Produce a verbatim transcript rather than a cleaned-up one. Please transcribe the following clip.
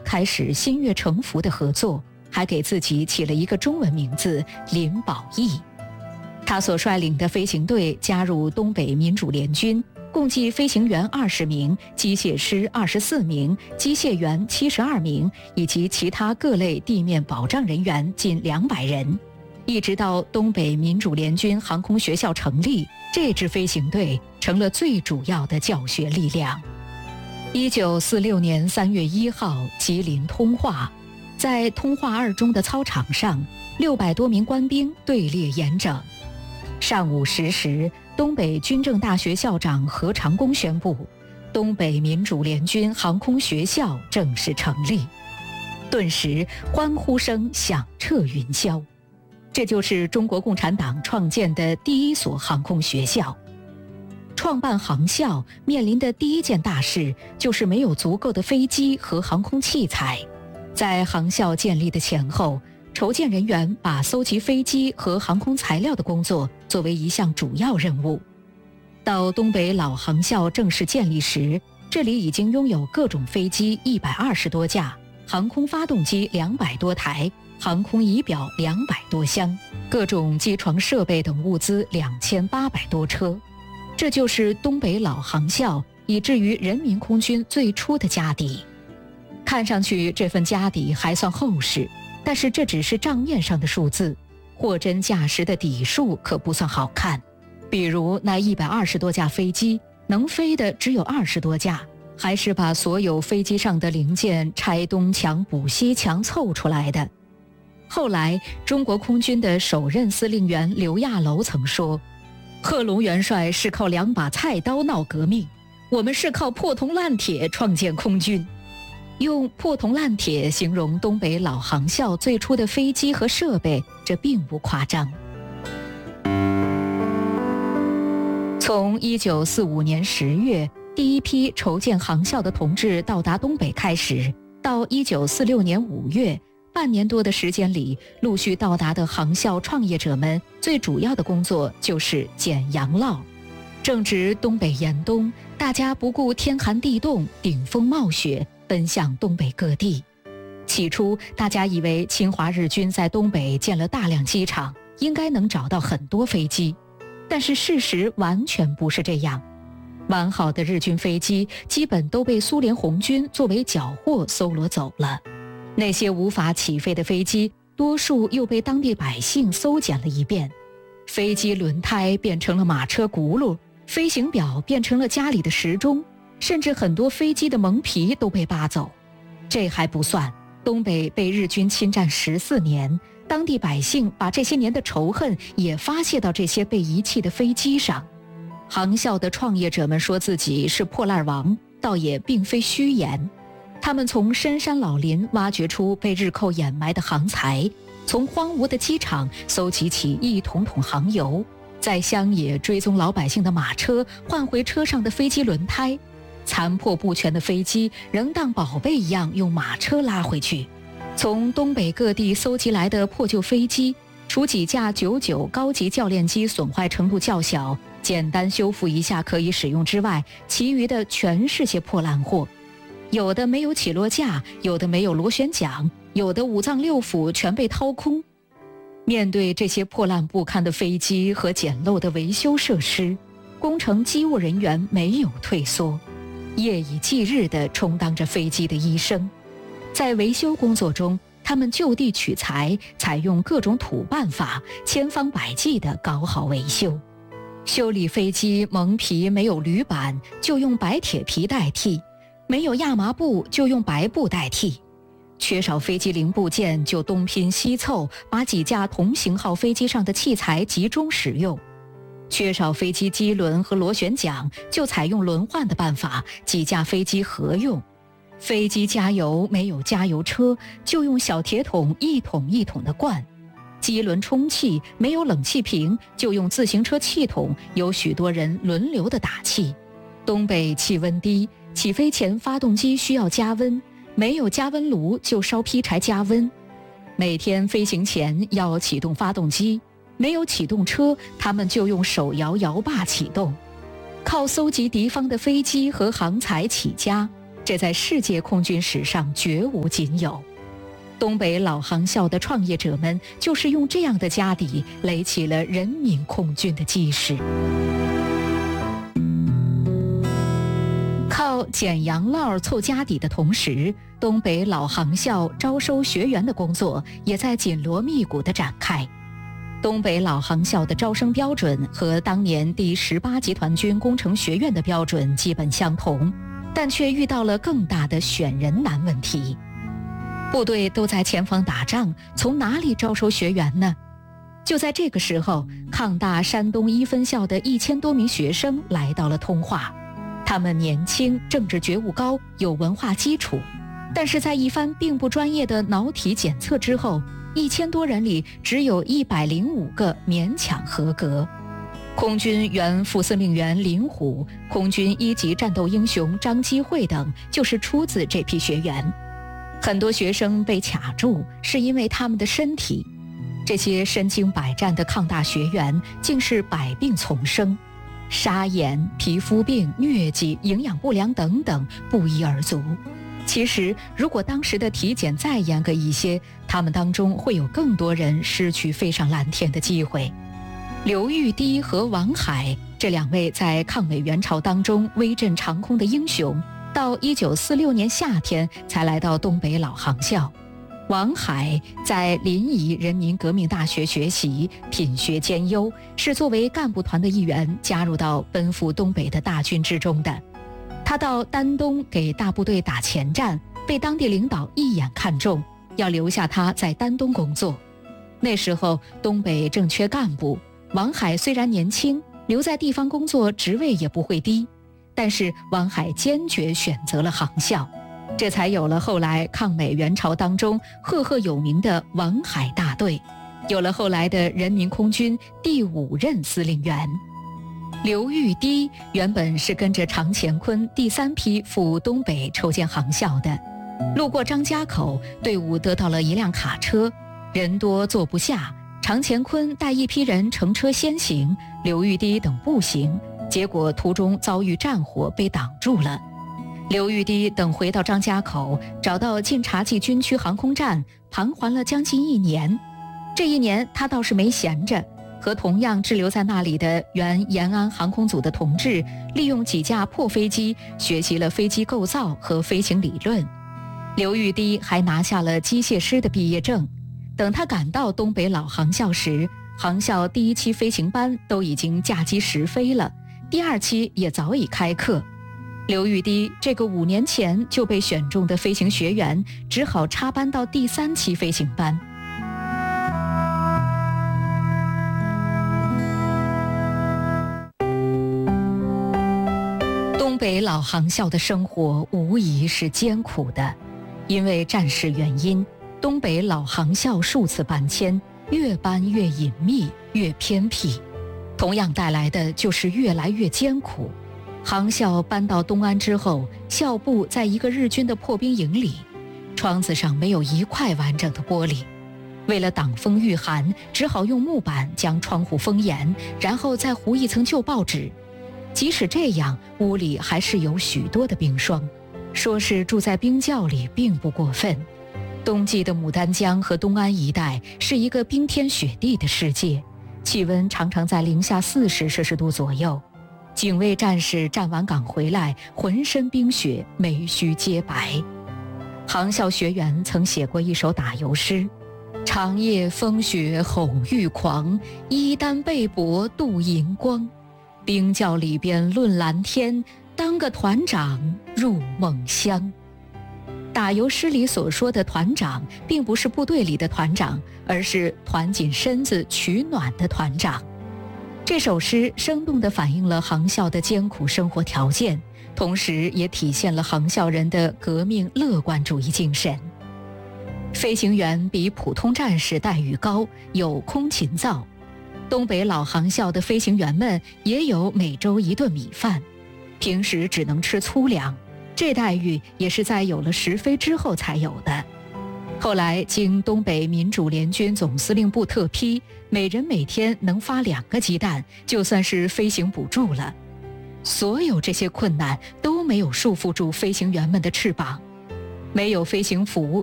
开始心悦诚服的合作，还给自己起了一个中文名字林保义。他所率领的飞行队加入东北民主联军，共计飞行员二十名，机械师二十四名，机械员七十二名，以及其他各类地面保障人员近两百人。一直到东北民主联军航空学校成立，这支飞行队成了最主要的教学力量。一九四六年三月一号，吉林通化，在通化二中的操场上，六百多名官兵队列严整。上午十时，东北军政大学校长何长工宣布，东北民主联军航空学校正式成立。顿时欢呼声响彻云霄。这就是中国共产党创建的第一所航空学校。创办航校面临的第一件大事就是没有足够的飞机和航空器材。在航校建立的前后，筹建人员把搜集飞机和航空材料的工作作为一项主要任务。到东北老航校正式建立时，这里已经拥有各种飞机一百二十多架，航空发动机两百多台，航空仪表两百多箱，各种机床设备等物资两千八百多车。这就是东北老航校以至于人民空军最初的家底。看上去这份家底还算厚实，但是这只是账面上的数字，货真价实的底数可不算好看。比如那一百二十多架飞机，能飞的只有二十多架，还是把所有飞机上的零件拆东墙补西墙凑出来的。后来中国空军的首任司令员刘亚楼曾说，贺龙元帅是靠两把菜刀闹革命，我们是靠破铜烂铁创建空军。用破铜烂铁形容东北老航校最初的飞机和设备，这并不夸张。从一九四五年十月第一批筹建航校的同志到达东北开始，到一九四六年五月，半年多的时间里，陆续到达的航校创业者们最主要的工作就是捡洋涝。正值东北严冬，大家不顾天寒地冻，顶风冒雪，奔向东北各地。起初大家以为侵华日军在东北建了大量机场，应该能找到很多飞机，但是事实完全不是这样。完好的日军飞机基本都被苏联红军作为缴获搜罗走了，那些无法起飞的飞机多数又被当地百姓搜捡了一遍，飞机轮胎变成了马车轱辘，飞行表变成了家里的时钟，甚至很多飞机的蒙皮都被扒走。这还不算，东北被日军侵占十四年，当地百姓把这些年的仇恨也发泄到这些被遗弃的飞机上。航校的创业者们说自己是破烂王，倒也并非虚言。他们从深山老林挖掘出被日寇掩埋的航材，从荒芜的机场搜集起一桶桶航油，在乡野追踪老百姓的马车，换回车上的飞机轮胎，残破不全的飞机仍当宝贝一样用马车拉回去。从东北各地搜集来的破旧飞机，除几架九九高级教练机损坏程度较小，简单修复一下可以使用之外，其余的全是些破烂货。有的没有起落架，有的没有螺旋桨，有的五脏六腑全被掏空。面对这些破烂不堪的飞机和简陋的维修设施，工程机务人员没有退缩，夜以继日地充当着飞机的医生。在维修工作中，他们就地取材，采用各种土办法，千方百计地搞好维修。修理飞机蒙皮没有铝板，就用白铁皮代替，没有亚麻布就用白布代替，缺少飞机零部件就东拼西凑，把几架同型号飞机上的器材集中使用。缺少飞机机轮和螺旋桨，就采用轮换的办法，几架飞机合用。飞机加油没有加油车，就用小铁桶一桶一桶的灌。机轮充气没有冷气瓶，就用自行车气筒，有许多人轮流的打气。东北气温低，起飞前发动机需要加温，没有加温炉就烧劈柴加温。每天飞行前要启动发动机，没有启动车，他们就用手摇摇把启动。靠搜集敌方的飞机和航材起家， 这在世界空军史上绝无仅有。东北老航校的创业者们就是用这样的家底垒起了人民空军的基石。靠捡洋烙凑家底的同时，东北老航校招收学员的工作也在紧锣密鼓地展开。东北老航校的招生标准和当年第十八集团军工程学院的标准基本相同，但却遇到了更大的选人难问题。部队都在前方打仗，从哪里招收学员呢？就在这个时候，抗大山东一分校的一千多名学生来到了通化。他们年轻，政治觉悟高，有文化基础，但是在一番并不专业的脑体检测之后，一千多人里只有一百零五个勉强合格。空军原副司令员林虎、空军一级战斗英雄张基慧等就是出自这批学员。很多学生被卡住，是因为他们的身体。这些身经百战的抗大学员竟是百病丛生，沙眼、皮肤病、疟疾、营养不良等等不一而足。其实如果当时的体检再严格一些，他们当中会有更多人失去飞上蓝天的机会。刘玉滴和王海这两位在抗美援朝当中威震长空的英雄，到一九四六年夏天才来到东北老航校。王海在临沂人民革命大学学习，品学兼优，是作为干部团的一员加入到奔赴东北的大军之中的。他到丹东给大部队打前站，被当地领导一眼看中，要留下他在丹东工作。那时候东北正缺干部，王海虽然年轻，留在地方工作职位也不会低，但是王海坚决选择了航校，这才有了后来抗美援朝当中赫赫有名的王海大队，有了后来的人民空军第五任司令员。刘玉滴原本是跟着常乾坤第三批赴东北筹建航校的，路过张家口，队伍得到了一辆卡车，人多坐不下，常乾坤带一批人乘车先行，刘玉滴等步行，结果途中遭遇战火被挡住了。刘玉滴等回到张家口，找到晋察冀军区航空站，盘桓了将近一年。这一年他倒是没闲着，和同样滞留在那里的原延安航空组的同志，利用几架破飞机学习了飞机构造和飞行理论。刘玉滴还拿下了机械师的毕业证。等他赶到东北老航校时，航校第一期飞行班都已经驾机实飞了，第二期也早已开课。刘玉滴这个五年前就被选中的飞行学员，只好插班到第三期飞行班。东北老航校的生活无疑是艰苦的，因为战事原因，东北老航校数次搬迁，越搬越隐秘，越偏僻，同样带来的就是越来越艰苦。航校搬到东安之后，校部在一个日军的破兵营里，窗子上没有一块完整的玻璃，为了挡风御寒，只好用木板将窗户封严，然后再糊一层旧报纸。即使这样，屋里还是有许多的冰霜，说是住在冰窖里并不过分。冬季的牡丹江和东安一带是一个冰天雪地的世界，气温常常在零下四十摄氏度左右。警卫战士站完岗回来，浑身冰雪，眉须皆白。航校学员曾写过一首打油诗：长夜风雪吼欲狂，衣单被帛镀银光。冰窖里边论蓝天，当个团长入梦乡。打油诗里所说的团长，并不是部队里的团长，而是团紧身子取暖的团长。这首诗生动地反映了航校的艰苦生活条件，同时也体现了航校人的革命乐观主义精神。飞行员比普通战士待遇高，有空勤灶。东北老航校的飞行员们也有每周一顿米饭，平时只能吃粗粮，这待遇也是在有了实飞之后才有的。后来经东北民主联军总司令部特批，每人每天能发两个鸡蛋，就算是飞行补助了。 所有这些困难都没有束缚住飞行员们的翅膀。没有飞行服，